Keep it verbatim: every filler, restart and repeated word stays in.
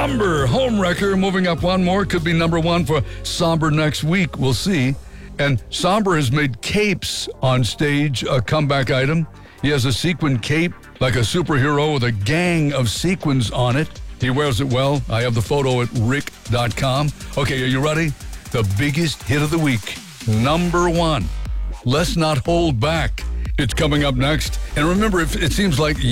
Somber, Homewrecker, moving up one more. Could be number one for Somber next week. We'll see. And Somber has made capes on stage a comeback item. He has a sequin cape like a superhero with a gang of sequins on it. He wears it well. I have the photo at rick dot com. Okay, are you ready? The biggest hit of the week. Number one. Let's Not Hold Back. It's coming up next. And remember, if it seems like